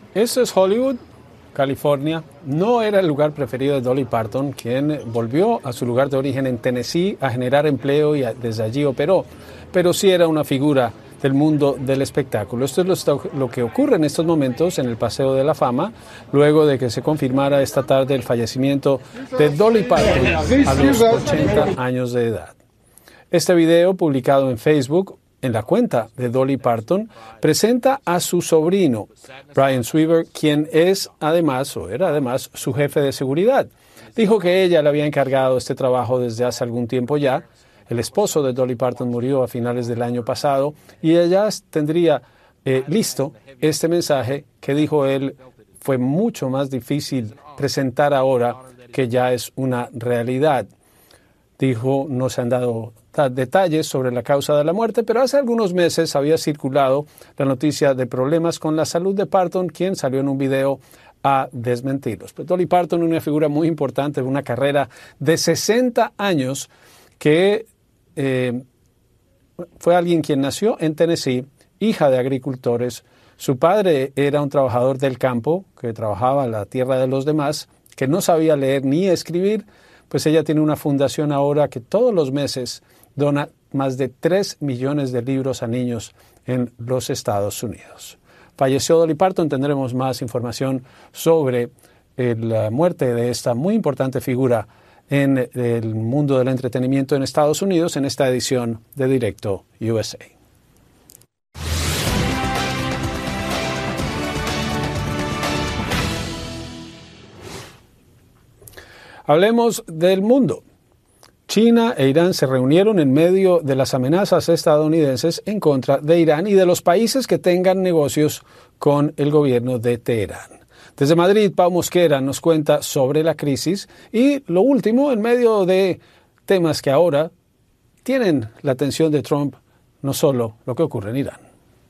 Eso es Hollywood, California. No era el lugar preferido de Dolly Parton, quien volvió a su lugar de origen en Tennessee a generar empleo y desde allí operó. Pero sí era una figura del mundo del espectáculo. Esto es lo que ocurre en estos momentos en el Paseo de la Fama, luego de que se confirmara esta tarde el fallecimiento de Dolly Parton a los 80 años de edad. Este video, publicado en Facebook, en la cuenta de Dolly Parton, presenta a su sobrino, Brian Sweaver, quien es además, o era además, su jefe de seguridad. Dijo que ella le había encargado este trabajo desde hace algún tiempo ya. El esposo de Dolly Parton murió a finales del año pasado y ella tendría listo este mensaje que, dijo él, fue mucho más difícil presentar ahora que ya es una realidad. Dijo, no se han dado detalles sobre la causa de la muerte, pero hace algunos meses había circulado la noticia de problemas con la salud de Parton, quien salió en un video a desmentirlos. Pues Dolly Parton, una figura muy importante, una carrera de 60 años, que fue alguien quien nació en Tennessee, hija de agricultores. Su padre era un trabajador del campo, que trabajaba en la tierra de los demás, que no sabía leer ni escribir. Pues ella tiene una fundación ahora que todos los meses dona más de 3 millones de libros a niños en los Estados Unidos. Falleció Dolly Parton. Tendremos más información sobre la muerte de esta muy importante figura en el mundo del entretenimiento en Estados Unidos en esta edición de Directo USA. Hablemos del mundo. China e Irán se reunieron en medio de las amenazas estadounidenses en contra de Irán y de los países que tengan negocios con el gobierno de Teherán. Desde Madrid, Pau Mosquera nos cuenta sobre la crisis y lo último en medio de temas que ahora tienen la atención de Trump, no solo lo que ocurre en Irán.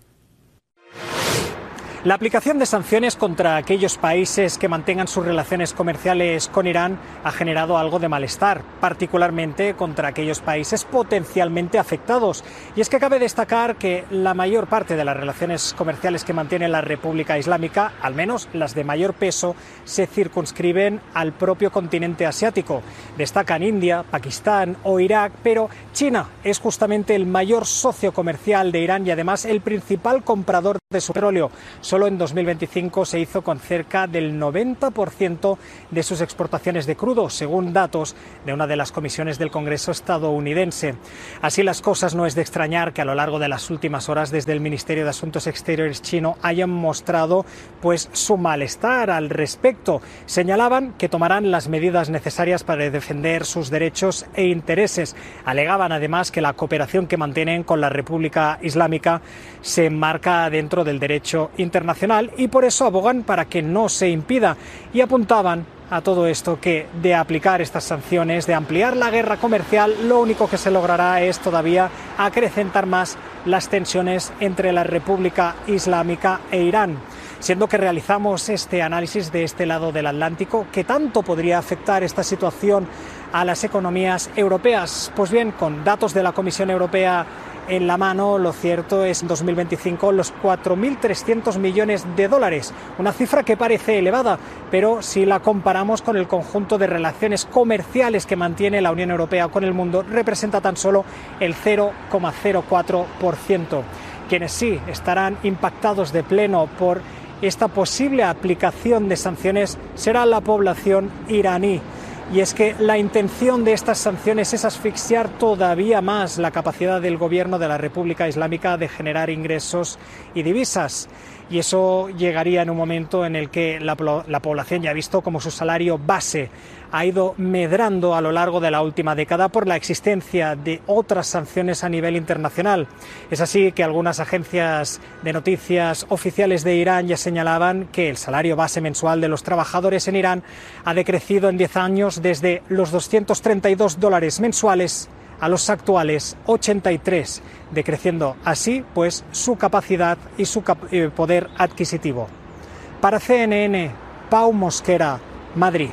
La aplicación de sanciones contra aquellos países que mantengan sus relaciones comerciales con Irán ha generado algo de malestar, particularmente contra aquellos países potencialmente afectados. Y es que cabe destacar que la mayor parte de las relaciones comerciales que mantiene la República Islámica, al menos las de mayor peso, se circunscriben al propio continente asiático. Destacan India, Pakistán o Irak, pero China es justamente el mayor socio comercial de Irán y además el principal comprador de su petróleo. Solo en 2025 se hizo con cerca del 90% de sus exportaciones de crudo, según datos de una de las comisiones del Congreso estadounidense. Así las cosas, no es de extrañar que a lo largo de las últimas horas desde el Ministerio de Asuntos Exteriores chino hayan mostrado su malestar al respecto. Señalaban que tomarán las medidas necesarias para defender sus derechos e intereses. Alegaban además que la cooperación que mantienen con la República Islámica se enmarca dentro del derecho internacional y por eso abogan para que no se impida, y apuntaban a todo esto que de aplicar estas sanciones, de ampliar la guerra comercial, lo único que se logrará es todavía acrecentar más las tensiones entre la República Islámica e Irán. Siendo que realizamos este análisis de este lado del Atlántico, ¿qué tanto podría afectar esta situación a las economías europeas? Pues bien, con datos de la Comisión Europea en la mano, lo cierto es en 2025 los 4.300 millones de dólares, una cifra que parece elevada, pero si la comparamos con el conjunto de relaciones comerciales que mantiene la Unión Europea con el mundo, representa tan solo el 0,04%. Quienes sí estarán impactados de pleno por esta posible aplicación de sanciones será la población iraní. Y es que la intención de estas sanciones es asfixiar todavía más la capacidad del gobierno de la República Islámica de generar ingresos y divisas. Y eso llegaría en un momento en el que la población ya ha visto cómo su salario base ha ido medrando a lo largo de la última década por la existencia de otras sanciones a nivel internacional. Es así que algunas agencias de noticias oficiales de Irán ya señalaban que el salario base mensual de los trabajadores en Irán ha decrecido en 10 años desde los $232 mensuales a los actuales 83, decreciendo así su capacidad y su poder adquisitivo. Para CNN, Pau Mosquera, Madrid.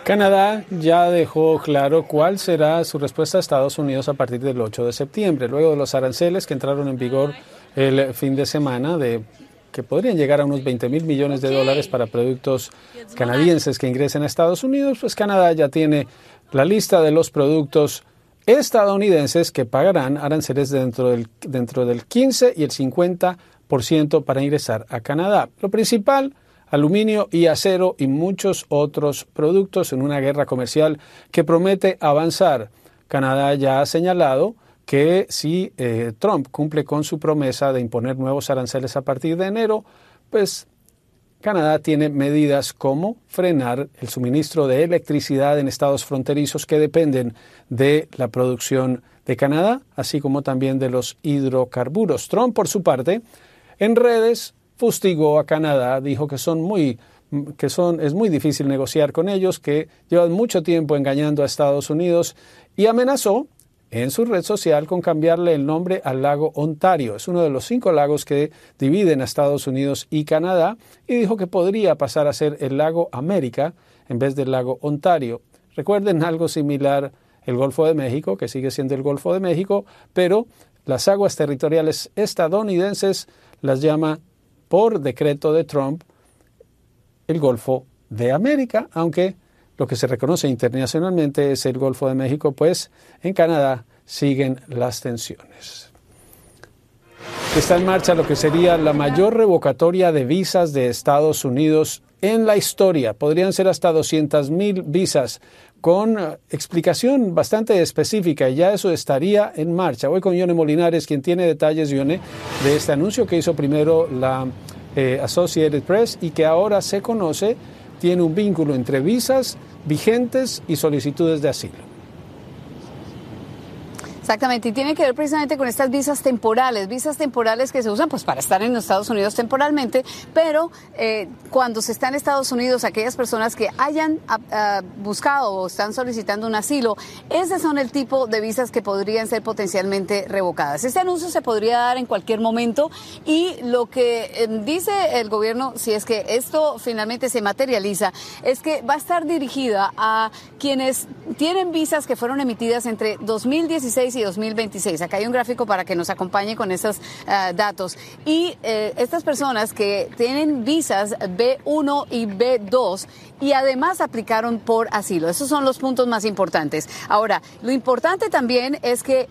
Canadá ya dejó claro cuál será su respuesta a Estados Unidos a partir del 8 de septiembre, luego de los aranceles que entraron en vigor el fin de semana que podrían llegar a unos 20.000 millones de dólares para productos canadienses que ingresen a Estados Unidos. Pues Canadá ya tiene la lista de los productos estadounidenses que pagarán aranceles dentro del 15 y el 50% para ingresar a Canadá. Lo principal: aluminio y acero y muchos otros productos en una guerra comercial que promete avanzar. Canadá ya ha señalado que si Trump cumple con su promesa de imponer nuevos aranceles a partir de enero, pues Canadá tiene medidas como frenar el suministro de electricidad en estados fronterizos que dependen de la producción de Canadá, así como también de los hidrocarburos. Trump, por su parte, en redes fustigó a Canadá, dijo que es muy difícil negociar con ellos, que llevan mucho tiempo engañando a Estados Unidos, y amenazó en su red social con cambiarle el nombre al lago Ontario. Es uno de los 5 lagos que dividen a Estados Unidos y Canadá, y dijo que podría pasar a ser el lago América en vez del lago Ontario. Recuerden algo similar el Golfo de México, que sigue siendo el Golfo de México, pero las aguas territoriales estadounidenses las llama por decreto de Trump el Golfo de América, aunque lo que se reconoce internacionalmente es el Golfo de México, pues en Canadá siguen las tensiones. Está en marcha lo que sería la mayor revocatoria de visas de Estados Unidos en la historia. Podrían ser hasta 200,000 visas con explicación bastante específica, y ya eso estaría en marcha. Voy con Yone Molinares, quien tiene detalles, Yone, de este anuncio que hizo primero la Associated Press y que ahora se conoce tiene un vínculo entre visas vigentes y solicitudes de asilo. Exactamente, y tiene que ver precisamente con estas visas temporales que se usan pues para estar en los Estados Unidos temporalmente, pero cuando se está en Estados Unidos, aquellas personas que hayan buscado o están solicitando un asilo, esos son el tipo de visas que podrían ser potencialmente revocadas. Este anuncio se podría dar en cualquier momento, y lo que dice el gobierno, si es que esto finalmente se materializa, es que va a estar dirigida a quienes tienen visas que fueron emitidas entre 2016 y 2026. Acá hay un gráfico para que nos acompañe con esos datos. Y estas personas que tienen visas B1 y B2 y además aplicaron por asilo. Esos son los puntos más importantes. Ahora, lo importante también es que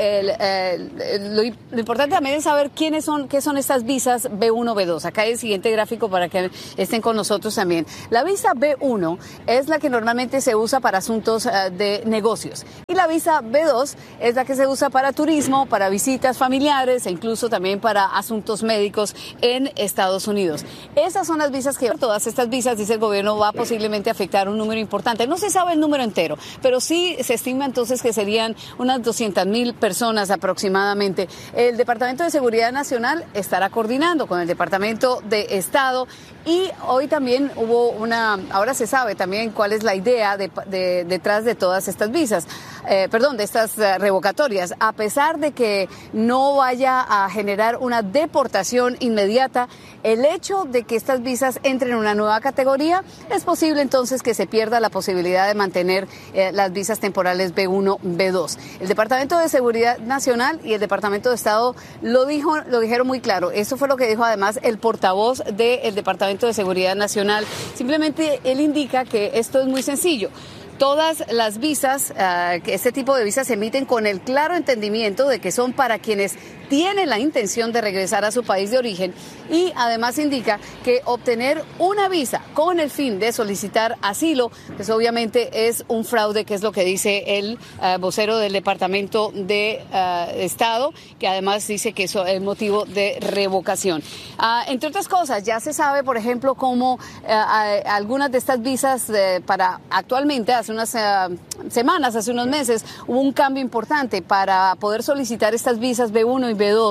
lo importante también es saber qué son estas visas B1, B2. Acá hay el siguiente gráfico para que estén con nosotros también. La visa B1 es la que normalmente se usa para asuntos de negocios, y la visa B2 es la que se usa para turismo, para visitas familiares e incluso también para asuntos médicos en Estados Unidos. Esas son las visas que todas estas visas, dice el gobierno, va a posiblemente afectar un número importante. No se sabe el número entero, pero sí se estima entonces que serían unas 200,000 personas aproximadamente. El Departamento de Seguridad Nacional estará coordinando con el Departamento de Estado, y hoy también ahora se sabe también cuál es la idea detrás de todas estas visas, de estas revocatorias. A pesar de que no vaya a generar una deportación inmediata, el hecho de que estas visas entren en una nueva categoría, es posible entonces que se pierda la posibilidad de mantener las visas temporales B1, B2. El Departamento de Seguridad Nacional y el Departamento de Estado lo dijeron muy claro. Eso fue lo que dijo además el portavoz del Departamento de Seguridad Nacional. Simplemente él indica que esto es muy sencillo. Todas las visas, que este tipo de visas se emiten con el claro entendimiento de que son para quienes tienen la intención de regresar a su país de origen, y además indica que obtener una visa con el fin de solicitar asilo, pues obviamente es un fraude, que es lo que dice el vocero del Departamento de Estado, que además dice que eso es motivo de revocación. Entre otras cosas, ya se sabe, por ejemplo, cómo algunas de estas visas para actualmente, hace unas semanas, hace unos meses, hubo un cambio importante para poder solicitar estas visas B1 y B2.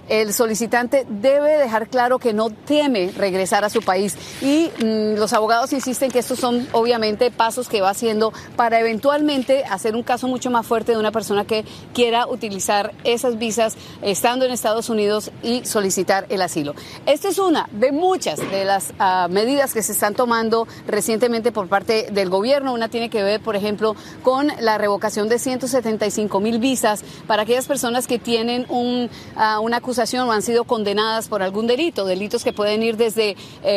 el solicitante debe dejar claro que no teme regresar a su país y los abogados insisten que estos son obviamente pasos que va haciendo para eventualmente hacer un caso mucho más fuerte de una persona que quiera utilizar esas visas estando en Estados Unidos y solicitar el asilo. Esta es una de muchas de las medidas que se están tomando recientemente por parte del gobierno. Una tiene que ver, por ejemplo, con la revocación de 175,000 visas para aquellas personas que tienen una acusación o han sido condenadas por algún delito, delitos que pueden ir desde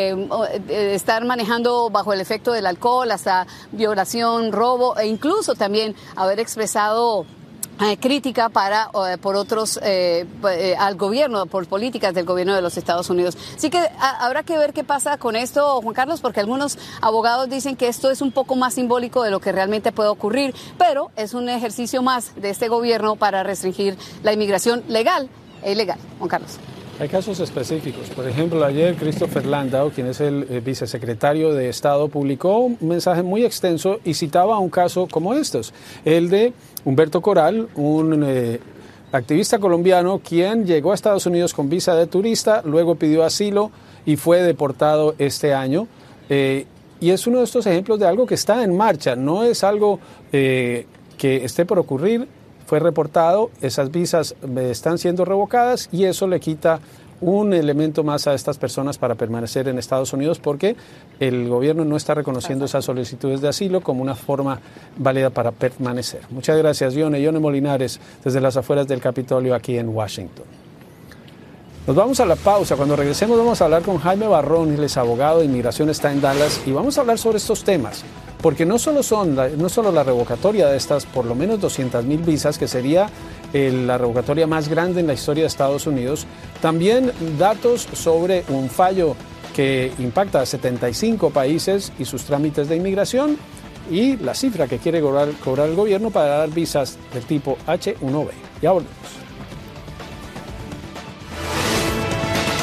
estar manejando bajo el efecto del alcohol hasta violación, robo e incluso también haber expresado crítica por otros al gobierno, por políticas del gobierno de los Estados Unidos. Así que habrá que ver qué pasa con esto, Juan Carlos, porque algunos abogados dicen que esto es un poco más simbólico de lo que realmente puede ocurrir, pero es un ejercicio más de este gobierno para restringir la inmigración legal e ilegal. Juan Carlos. Hay casos específicos. Por ejemplo, ayer Christopher Landau, quien es el vicesecretario de Estado, publicó un mensaje muy extenso y citaba un caso como estos, el de Humberto Coral, un activista colombiano quien llegó a Estados Unidos con visa de turista, luego pidió asilo y fue deportado este año. Y es uno de estos ejemplos de algo que está en marcha, no es algo que esté por ocurrir. Fue reportado, esas visas están siendo revocadas y eso le quita un elemento más a estas personas para permanecer en Estados Unidos porque el gobierno no está reconociendo esas solicitudes de asilo como una forma válida para permanecer. Muchas gracias, Yone Molinares, desde las afueras del Capitolio aquí en Washington. Nos vamos a la pausa. Cuando regresemos vamos a hablar con Jaime Barrón, él es abogado de inmigración, está en Dallas, y vamos a hablar sobre estos temas, porque no solo la revocatoria de estas por lo menos 200,000 visas, que sería la revocatoria más grande en la historia de Estados Unidos, también datos sobre un fallo que impacta a 75 países y sus trámites de inmigración, y la cifra que quiere cobrar el gobierno para dar visas del tipo H-1B. Ya volvemos.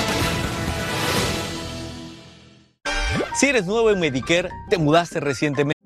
Si eres nuevo en Medicare, te mudaste recientemente